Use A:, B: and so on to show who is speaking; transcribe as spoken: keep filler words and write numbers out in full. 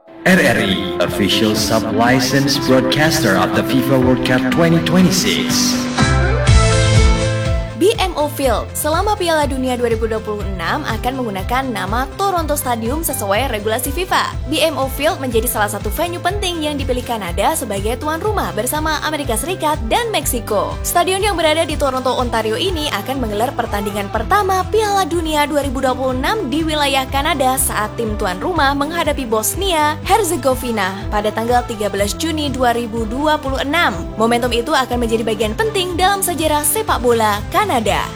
A: R R I, official sub-licensed broadcaster of the FIFA World Cup twenty twenty-six.
B: B M O Field selama Piala Dunia dua ribu dua puluh enam akan menggunakan nama Toronto Stadium sesuai regulasi FIFA. B M O Field menjadi salah satu venue penting yang dipilih Kanada sebagai tuan rumah bersama Amerika Serikat dan Meksiko. Stadion yang berada di Toronto, Ontario ini akan menggelar pertandingan pertama Piala Dunia dua ribu dua puluh enam di wilayah Kanada saat tim tuan rumah menghadapi Bosnia Herzegovina pada tanggal tiga belas Juni dua ribu dua puluh enam. Momentum itu akan menjadi bagian penting dalam sejarah sepak bola Kanada.